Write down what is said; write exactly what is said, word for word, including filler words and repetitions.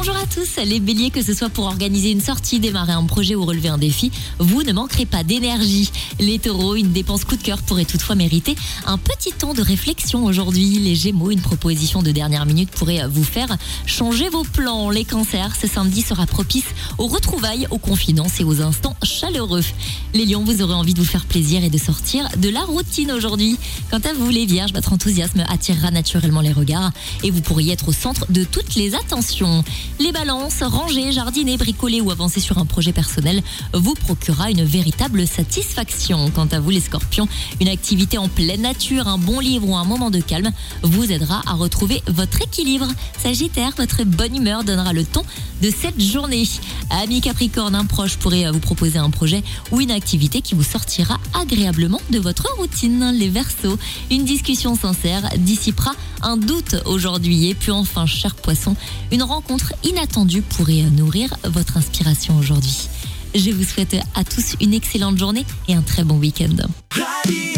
Bonjour à tous, les béliers, que ce soit pour organiser une sortie, démarrer un projet ou relever un défi, vous ne manquerez pas d'énergie. Les taureaux, une dépense coup de cœur pourrait toutefois mériter un petit temps de réflexion aujourd'hui. Les gémeaux, une proposition de dernière minute pourrait vous faire changer vos plans. Les cancers, ce samedi sera propice aux retrouvailles, aux confidences et aux instants chaleureux. Les lions, vous aurez envie de vous faire plaisir et de sortir de la routine aujourd'hui. Quant à vous, les vierges, votre enthousiasme attirera naturellement les regards et vous pourriez être au centre de toutes les attentions. Les balances, ranger, jardiner, bricoler ou avancer sur un projet personnel vous procurera une véritable satisfaction. Quant à vous, les scorpions, une activité en pleine nature, un bon livre ou un moment de calme vous aidera à retrouver votre équilibre. Sagittaire, votre bonne humeur donnera le ton de cette journée. Amis Capricorne, un proche pourrait vous proposer un projet ou une activité qui vous sortira agréablement de votre routine. Les Verseaux, une discussion sincère dissipera un doute aujourd'hui. Et puis enfin, cher poisson, une rencontre inattendue pourrait nourrir votre inspiration aujourd'hui. Je vous souhaite à tous une excellente journée et un très bon week-end.